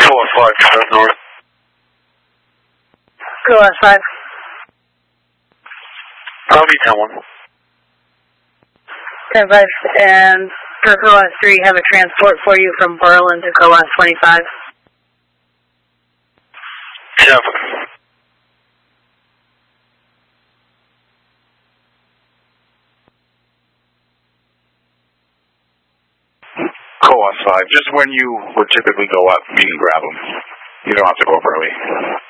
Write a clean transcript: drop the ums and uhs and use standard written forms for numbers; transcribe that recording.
Coas 5, just north. Coas 5. Copy 10-1. 10-5, and for Coas 3, have a transport for you from Berlin to Coas 25. 7. Coas 5, just when you would typically go up, you can grab them. You don't have to go up early.